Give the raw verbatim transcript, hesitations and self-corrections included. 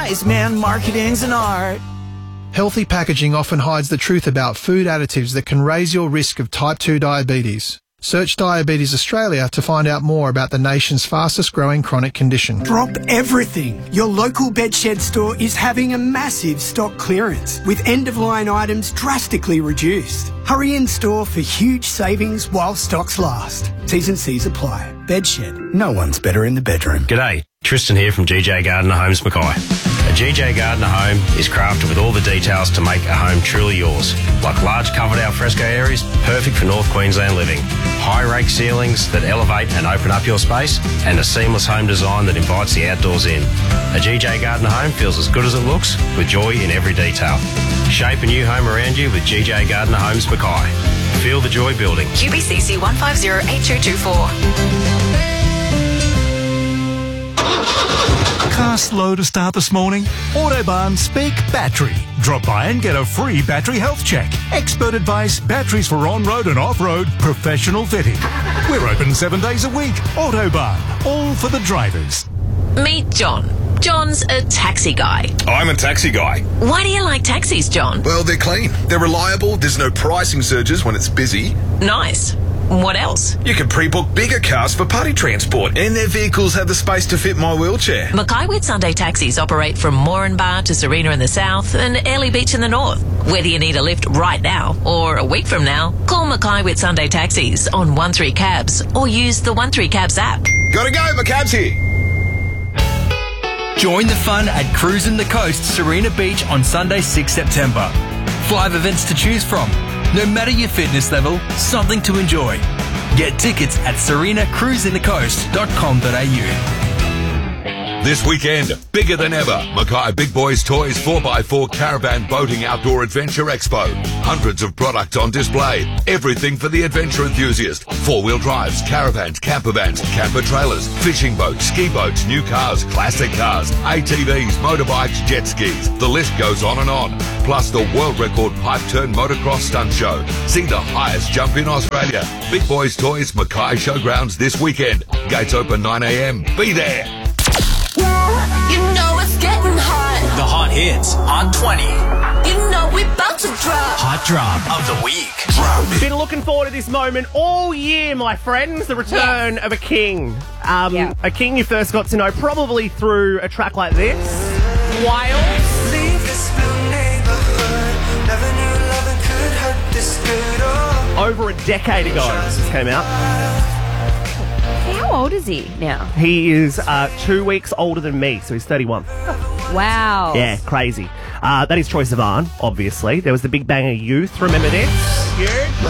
wise man, marketing's an art. Healthy packaging often hides the truth about food additives that can raise your risk of type two diabetes. Search Diabetes Australia to find out more about the nation's fastest growing chronic condition. Drop everything. Your local Bedshed store is having a massive stock clearance with end-of-line items drastically reduced. Hurry in store for huge savings while stocks last. T's and C's apply. Bedshed. No one's better in the bedroom. G'day, Tristan here from G J Gardner Homes Mackay. A G J Gardner home is crafted with all the details to make a home truly yours. Like large covered alfresco areas, perfect for North Queensland living. High rake ceilings that elevate and open up your space, and a seamless home design that invites the outdoors in. A G J Gardner home feels as good as it looks, with joy in every detail. Shape a new home around you with G J Gardner Homes Mackay. Feel the joy building. Q B C C one five zero eight two two four. Car slow to start this morning? Autobahn Speak Battery. Drop by and get a free battery health check. Expert advice, batteries for on-road and off-road, professional fitting. We're open seven days a week. Autobahn, all for the drivers. Meet John. John's a taxi guy. I'm a taxi guy. Why do you like taxis, John? Well, they're clean. They're reliable. There's no pricing surges when it's busy. Nice. What else? You can pre-book bigger cars for party transport, and their vehicles have the space to fit my wheelchair. Mackay Whitsunday taxis operate from Moranbah to Serena in the south and Airlie Beach in the north. Whether you need a lift right now or a week from now, call Mackay Whitsunday taxis on one three cabs or use the one three cabs app. Gotta go, my cab's here. Join the fun at Cruisin' the Coast, Serena Beach on Sunday, sixth September. Five events to choose from. No matter your fitness level, something to enjoy. Get tickets at serena cruise in the coast dot com dot a u. This weekend, bigger than ever, Mackay Big Boys Toys four by four Caravan Boating Outdoor Adventure Expo. Hundreds of products on display. Everything for the adventure enthusiast. Four-wheel drives, caravans, camper vans, camper trailers, fishing boats, ski boats, new cars, classic cars, A T Vs, motorbikes, jet skis. The list goes on and on. Plus the world record pipe turn motocross stunt show. See the highest jump in Australia. Big Boys Toys Mackay Showgrounds this weekend. Gates open nine a m. Be there. You know it's getting hot. The hot hits, Hot twenty. You know we're about to drop. Hot drop of the week. Been looking forward to this moment all year, my friends. The return yes. of a king. Um, yeah. A king you first got to know probably through a track like this. Wild. Over a decade ago, this came out. How old is he now? He is uh, two weeks older than me, so he's thirty-one. Wow. Yeah, crazy. Uh, that is Troye Sivan, obviously. There was the Big Bang of Youth. Remember this? Yeah.